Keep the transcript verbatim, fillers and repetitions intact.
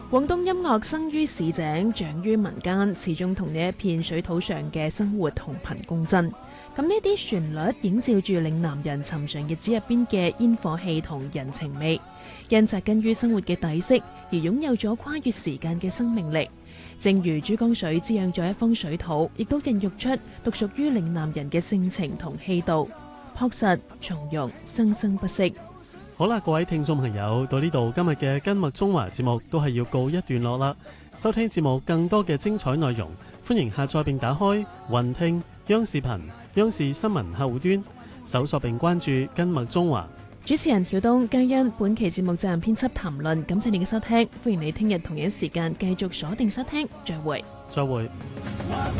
廣東音樂生於市井，長於民間，始終同呢一片水土上嘅生活同頻共振。咁呢啲旋律映照住嶺南人尋常日子入邊嘅煙火氣同人情味，因扎根於生活嘅底色而擁有咗跨越時間嘅生命力。正如珠江水滋養咗一方水土，亦都孕育出獨屬於嶺南人嘅性情同氣度，樸實從容，生生不息。 好啦，各位聽眾朋友，到呢度今日嘅根脈中華節目都係要告一段落啦。收聽節目更多嘅精彩內容，歡迎下載並打開雲聽央視頻、央視新聞客戶端，搜索並關注根脈中華。 主持人曉東、嘉欣，本期節目責任編輯譚論，感謝你嘅收聽，歡迎你聽日同一時間繼續鎖定收聽，再會。 再會。